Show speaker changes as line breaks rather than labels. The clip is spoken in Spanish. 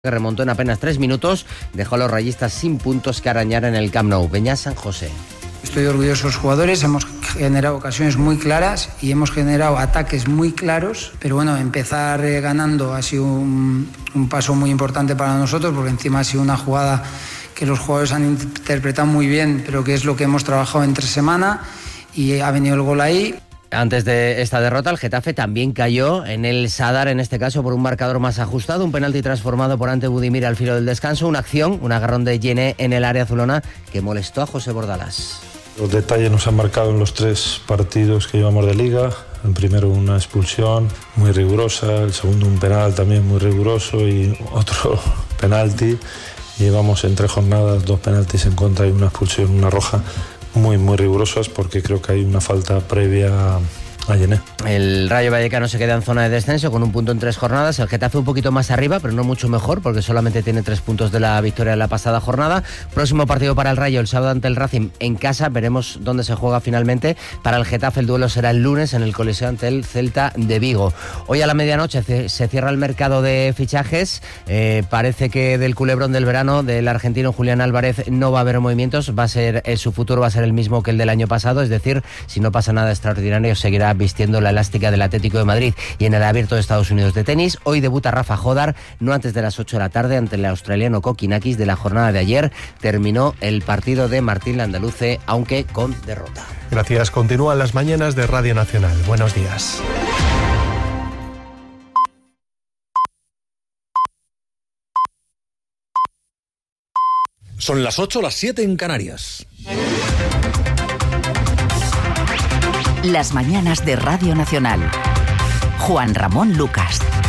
que remontó en apenas 3 minutos, dejó a los rayistas sin puntos que arañar en el Camp Nou. Beñat San José.
Estoy orgulloso de los jugadores, hemos generado ocasiones muy claras y hemos generado ataques muy claros, pero bueno, empezar ganando ha sido un paso muy importante para nosotros, porque encima ha sido una jugada que los jugadores han interpretado muy bien, pero que es lo que hemos trabajado entre semana y ha venido el gol ahí.
Antes de esta derrota, el Getafe también cayó en el Sadar, en este caso por un marcador más ajustado, un penalti transformado por Ante Budimir al filo del descanso, una acción, un agarrón de Yené en el área azulona que molestó a José Bordalás.
Los detalles nos han marcado en los 3 partidos que llevamos de Liga. El primero una expulsión muy rigurosa, el segundo un penal también muy riguroso y otro penalti. Llevamos en 3 jornadas 2 penaltis en contra y una expulsión, una roja, muy rigurosas, porque creo que hay una falta previa a Yené.
El Rayo Vallecano se queda en zona de descenso con un punto en 3 jornadas. El Getafe un poquito más arriba, pero no mucho mejor, porque solamente tiene 3 puntos de la victoria en la pasada jornada. Próximo partido para el Rayo, el sábado ante el Racing en casa. Veremos dónde se juega finalmente. Para el Getafe el duelo será el lunes en el Coliseo ante el Celta de Vigo. Hoy a la medianoche se cierra el mercado de fichajes. Parece que del culebrón del verano del argentino Julián Álvarez no va a haber movimientos. Su futuro va a ser el mismo que el del año pasado, es decir, si no pasa nada extraordinario seguirá vistiendo la elástica del Atlético de Madrid. Y en el Abierto de Estados Unidos de tenis, hoy debuta Rafa Jodar, no antes de las 8 de la tarde, ante el australiano Kokinakis. De la jornada de ayer terminó el partido de Martín Landaluce, aunque con derrota.
Gracias. Continúan las mañanas de Radio Nacional. Buenos días.
Son las 8, las 7 en Canarias.
Las mañanas de Radio Nacional. Juan Ramón Lucas.